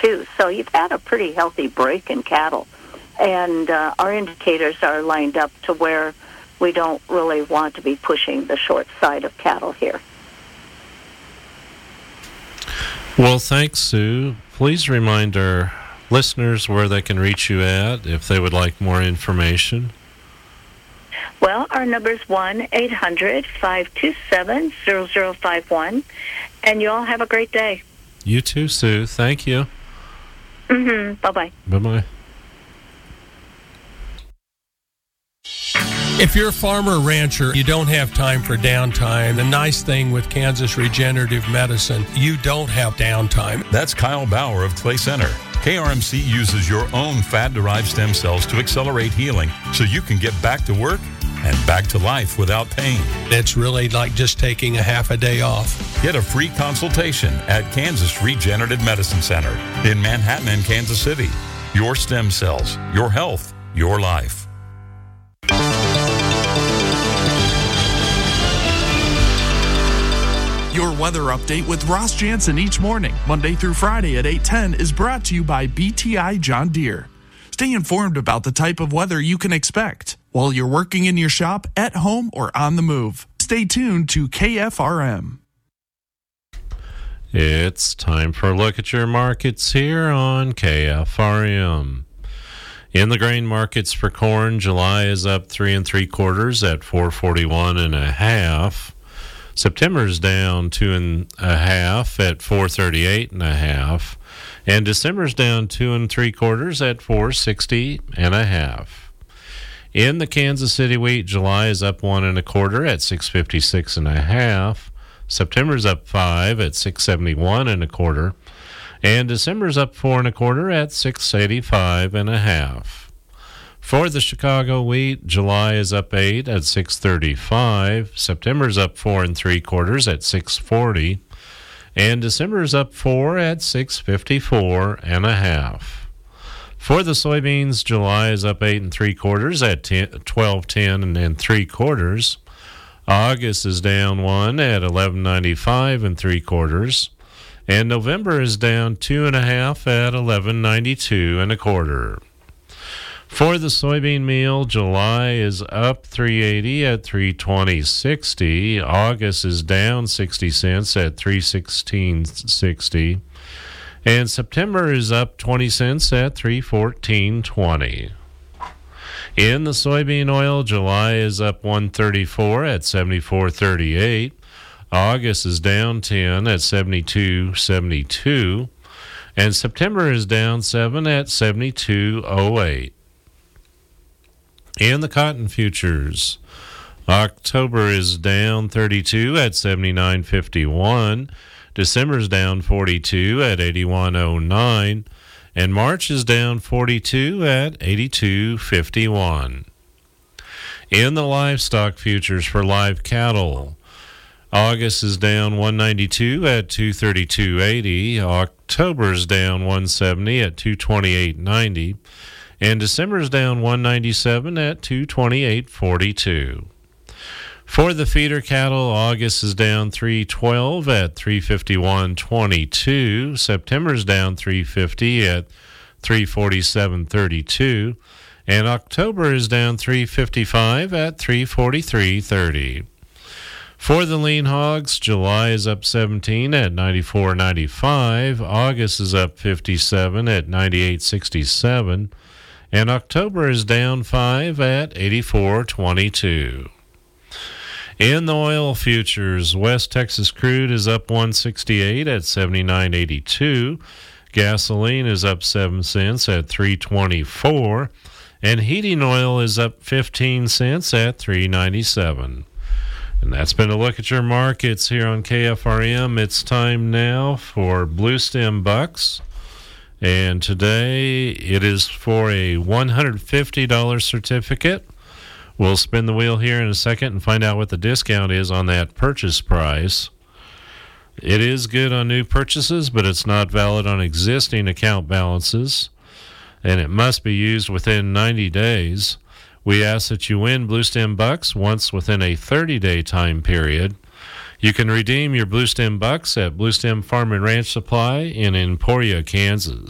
too. So you've had a pretty healthy break in cattle. And our indicators are lined up to where we don't really want to be pushing the short side of cattle here. Well, thanks, Sue. Please remind our listeners where they can reach you at if they would like more information. Well, our number is 1-800-527-0051, and you all have a great day. You too, Sue. Thank you. Bye-bye. Bye-bye. If you're a farmer or rancher, you don't have time for downtime. The nice thing with Kansas Regenerative Medicine, you don't have downtime. That's Kyle Bauer of Clay Center. KRMC uses your own fat-derived stem cells to accelerate healing so you can get back to work and back to life without pain. It's really like just taking a half a day off. Get a free consultation at Kansas Regenerative Medicine Center in Manhattan and Kansas City. Your stem cells, your health, your life. Your weather update with Ross Jansen each morning, Monday through Friday at 8:10, is brought to you by BTI John Deere. Stay informed about the type of weather you can expect while you're working in your shop, at home, or on the move. Stay tuned to KFRM. It's time for a look at your markets here on KFRM. In the grain markets for corn, July is up 3 3/4 at 441.5. September is down 2 1/2 at 438.5, and December's down 2 3/4 at 460.5. In the Kansas City wheat, July is up 1 1/4 at 656.5. September's up 5 at 671.25, and December's up 4 1/4 at 685.5. For the Chicago wheat, July is up 8 at 635. September's up 4 3/4 at 640, and December's up 4 at 654.5. For the soybeans, July is up 8 3/4 at 1210 3/4. August is down 1 at 1195 3/4, and November is down 2 1/2 at 1192 1/4. For the soybean meal, July is up 380 at 320.60. August is down 60 cents at 316.60. And September is up 20 cents at 314.20. In the soybean oil, July is up 134 at 74.38. August is down 10 at 72.72. And September is down 7 at 72.08. In the cotton futures, October is down 32 at 79.51. December's down 42 at 81.09. And March is down 42 at 82.51. In the livestock futures for live cattle, August is down 192 at 232.80. October's down 170 at 228.90. And December's down 197 at 228.42. For the feeder cattle, August is down 312 at 351.22. September's down 350 at 347.32. And October is down 355 at 343.30. For the lean hogs, July is up 17 at 94.95. August is up 57 at 98.67. And October is down 5 at 84.22. In the oil futures, West Texas crude is up 168 at 79.82. Gasoline is up 7 cents at 3.24. And heating oil is up 15 cents at 3.97. And that's been a look at your markets here on KFRM. It's time now for Blue Stem Bucks. And today it is for a $150 certificate. We'll spin the wheel here in a second and find out what the discount is on that purchase price. It is good on new purchases, but it's not valid on existing account balances, and it must be used within 90 days. We ask that you win Blue Stem Bucks once within a 30-day time period. You can redeem your Blue Stem Bucks at Blue Stem Farm and Ranch Supply in Emporia, Kansas.